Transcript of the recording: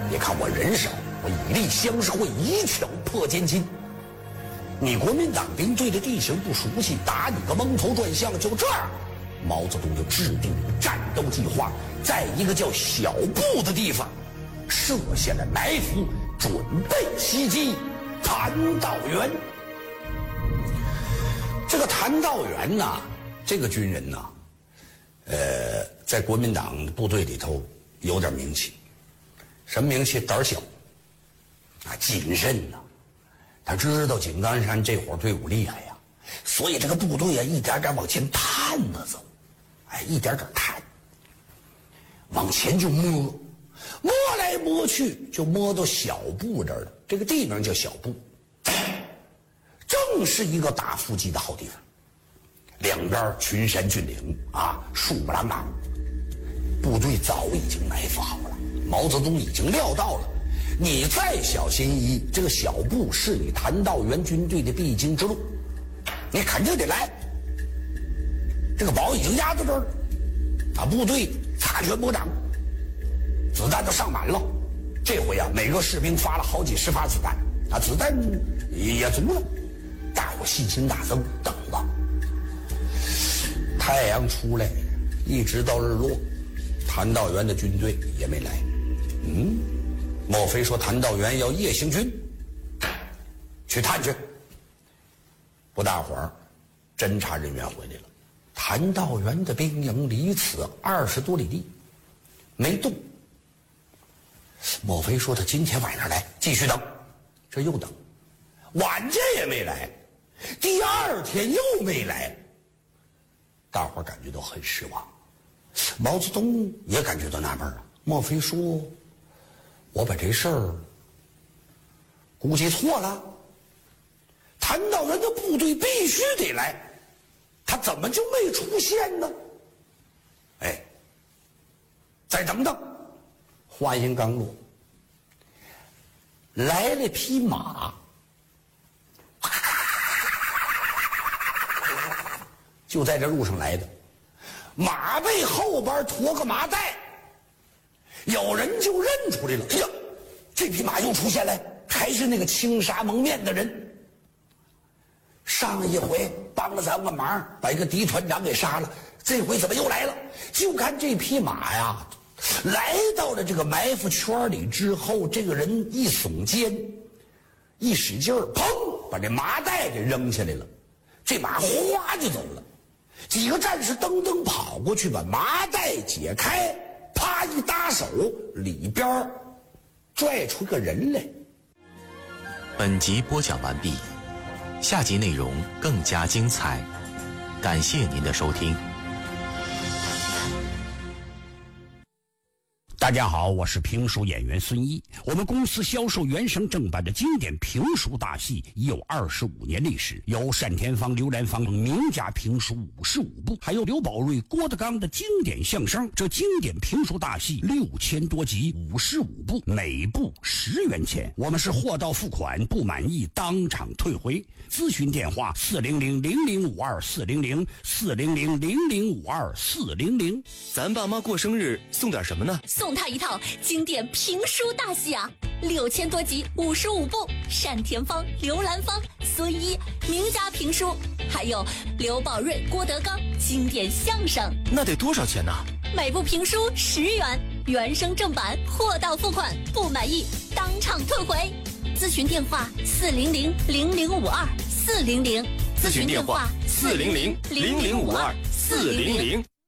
别看我人少，我以力相是，会一挑破千金。你国民党兵对这地形不熟悉，打你个蒙头转向，就这样，毛泽东就制定战斗计划，在一个叫小布的地方设下了埋伏，准备袭击谭道源。这个谭道源呐，这个军人呐，在国民党部队里头有点名气。什么名气？胆小啊，谨慎呐。他知道井冈山这伙队伍厉害呀，所以这个部队啊，一点点往前探着走，哎，一点点探，往前就摸来摸去，就摸到小布这儿了。这个地名叫小布，正是一个打伏击的好地方。两边群山峻岭啊，树木朗朗，部队早已经埋伏好了。毛泽东已经料到了，你再小心翼翼，这个小布是你谭道源军队的必经之路，你肯定得来。这个宝已经压在这儿了，把部队擦拳拨掌，子弹都上满了。这回啊，每个士兵发了好几十发子弹啊，子弹也足了，大伙信心大增，等吧。太阳出来，一直到日落，谭道源的军队也没来。莫非说谭道源要夜行军去探去？不大会儿，侦察人员回来了，谭道源的兵营离此20多里地，没动。莫非说他今天晚上来？继续等，这又等，晚间也没来，第二天又没来，大伙儿感觉到很失望。毛泽东也感觉到纳闷啊，莫非说我把这事儿估计错了？谭道源的部队必须得来，他怎么就没出现呢？哎，再等等。话音刚落，来了匹马，就在这路上来的，马背后边驮个麻袋。有人就认出来了，哎呀，这匹马又出现了，还是那个青纱蒙面的人。上一回帮了咱个忙，把一个敌团长给杀了，这回怎么又来了？就看这匹马呀，来到了这个埋伏圈里之后，这个人一耸肩，一使劲儿，砰，把这麻袋给扔下来了，这马哗就走了。几个战士噔噔跑过去，把麻袋解开，啪一搭手，里边拽出个人来。 本集播讲完毕，下集内容更加精彩，感谢您的收听。 大家好，我是评书演员孙一。我们公司销售原声正版的经典评书大戏已有25年历史，有单田芳、刘兰芳名家评书55部，还有刘宝瑞、郭德纲的经典相声。这经典评书大戏6000多集，55部，每部10元钱。我们是货到付款，不满意当场退回。咨询电话400-0052-400，400-0052-400。 咱爸妈过生日送点什么呢？ 送他一套经典评书大戏啊，6000多集，55部，单田芳、刘兰芳、孙一名家评书，还有刘宝瑞、郭德纲经典相声。 那得多少钱呢？ 每部评书10元，原声正版，货到付款，不满意当场退回。咨询电话400-0052-400，咨询电话400-0052-400。